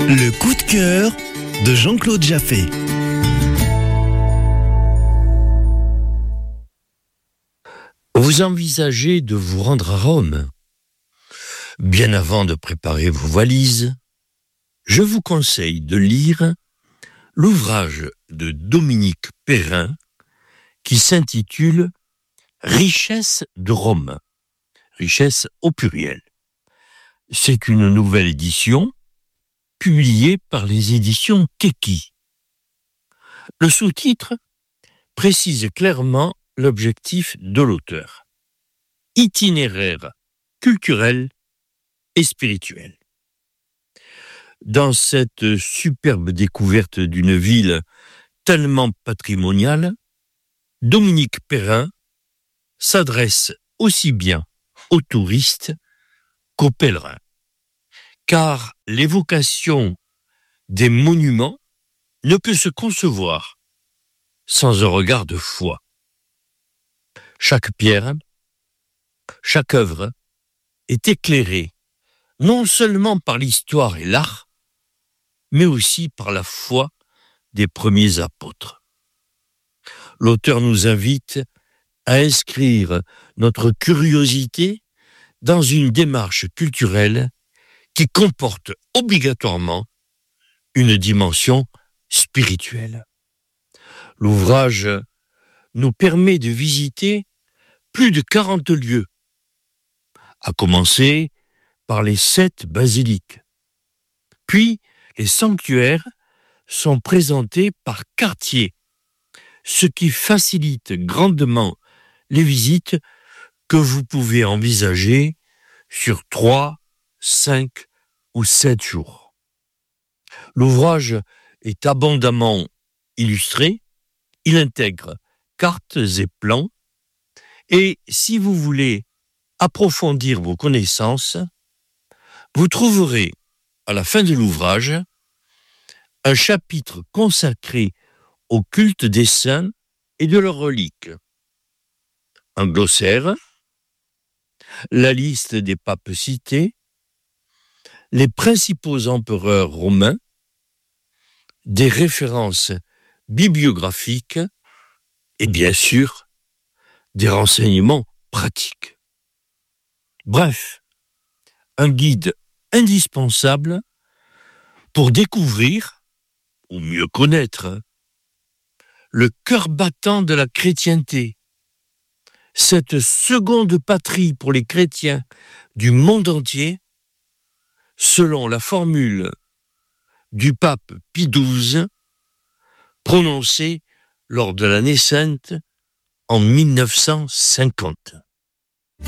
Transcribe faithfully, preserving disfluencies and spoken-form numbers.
Le coup de cœur de Jean-Claude Jaffé. Vous envisagez de vous rendre à Rome. Bien avant de préparer vos valises, je vous conseille de lire l'ouvrage de Dominique Perrin qui s'intitule « Richesse de Rome », richesse au pluriel. C'est une nouvelle édition publiée par les éditions Keki. Le sous-titre précise clairement l'objectif de l'auteur. Itinéraire culturel et spirituel. Dans cette superbe découverte d'une ville tellement patrimoniale, Dominique Perrin s'adresse aussi bien aux touristes qu'aux pèlerins, car l'évocation des monuments ne peut se concevoir sans un regard de foi. Chaque pierre, chaque œuvre est éclairée non seulement par l'histoire et l'art, mais aussi par la foi des premiers apôtres. L'auteur nous invite à inscrire notre curiosité dans une démarche culturelle qui comporte obligatoirement une dimension spirituelle. L'ouvrage nous permet de visiter plus de quarante lieux, à commencer par les sept basiliques. Puis, les sanctuaires sont présentés par quartier, ce qui facilite grandement les visites que vous pouvez envisager sur trois, cinq ou sept jours. L'ouvrage est abondamment illustré, il intègre cartes et plans, et si vous voulez approfondir vos connaissances, vous trouverez à la fin de l'ouvrage un chapitre consacré au culte des saints et de leurs reliques, un glossaire, la liste des papes cités, les principaux empereurs romains, des références bibliographiques et bien sûr des renseignements pratiques. Bref, un guide indispensable pour découvrir, ou mieux connaître, le cœur battant de la chrétienté, cette seconde patrie pour les chrétiens du monde entier, selon la formule du pape Pie douze, prononcée lors de l'année sainte en mille neuf cent cinquante.